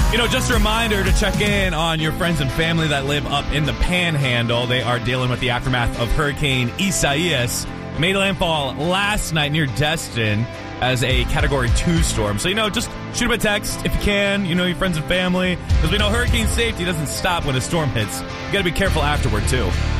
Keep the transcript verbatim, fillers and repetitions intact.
You know, just a reminder to check in on your friends and family that live up in the Panhandle. They are dealing with the aftermath of Hurricane Isaias. Made landfall last night near Destin as a Category two storm. So, you know, just shoot them a text if you can, you know, your friends and family. Because we know hurricane safety doesn't stop when a storm hits. You got to be careful afterward, too.